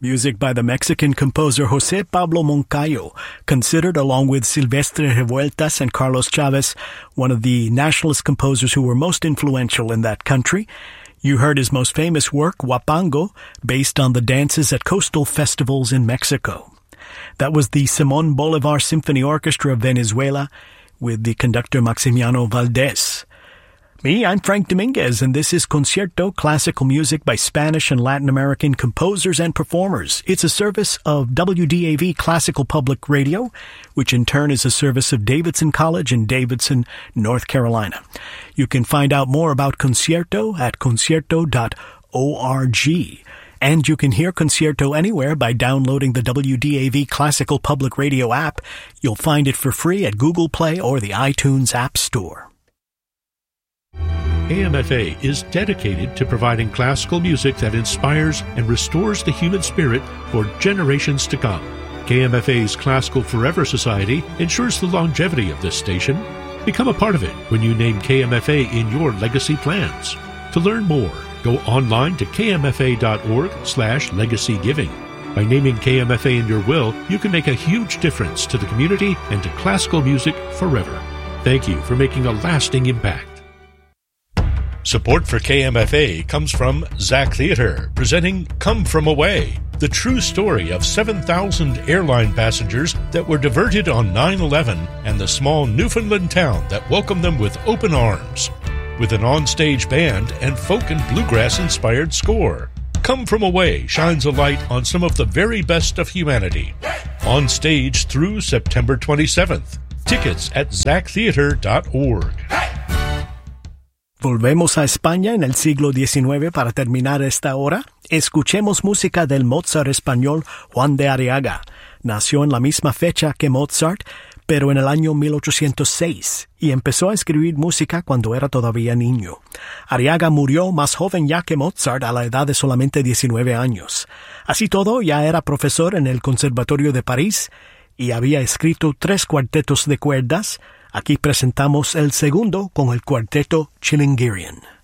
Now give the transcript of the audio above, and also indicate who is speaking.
Speaker 1: Music by the Mexican composer José Pablo Moncayo, considered along with Silvestre Revueltas and Carlos Chavez, one of the nationalist composers who were most influential in that country. You heard his most famous work, Huapango, based on the dances at coastal festivals in Mexico. That was the Simón Bolívar Symphony Orchestra of Venezuela with the conductor Maximiano Valdés. Me, I'm Frank Dominguez, and this is Concierto, classical music by Spanish and Latin American composers and performers. It's a service of WDAV Classical Public Radio, which in turn is a service of Davidson College in Davidson, North Carolina. You can find out more about Concierto at concierto.org. And you can hear Concierto anywhere by downloading the WDAV Classical Public Radio app. You'll find it for free at Google Play or the iTunes App Store.
Speaker 2: KMFA is dedicated to providing classical music that inspires and restores the human spirit for generations to come. KMFA's Classical Forever Society ensures the longevity of this station. Become a part of it when you name KMFA in your legacy plans. To learn more, go online to kmfa.org/legacygiving. By naming KMFA in your will, you can make a huge difference to the community and to classical music forever. Thank you for making a lasting impact. Support for KMFA comes from Zach Theater, presenting Come From Away, the true story of 7,000 airline passengers that were diverted on 9/11 and the small Newfoundland town that welcomed them with open arms. With an onstage band and folk and bluegrass-inspired score, Come From Away shines a light on some of the very best of humanity. On stage through September 27th. Tickets at zachtheater.org.
Speaker 1: Volvemos a España en el siglo XIX para terminar esta hora. Escuchemos música del Mozart español Juan de Arriaga. Nació en la misma fecha que Mozart, pero en el año 1806, y empezó a escribir música cuando era todavía niño. Arriaga murió más joven ya que Mozart a la edad de solamente 19 años. Así todo, ya era profesor en el Conservatorio de París y había escrito 3 cuartetos de cuerdas. Aquí presentamos el segundo con el cuarteto Chilingirian.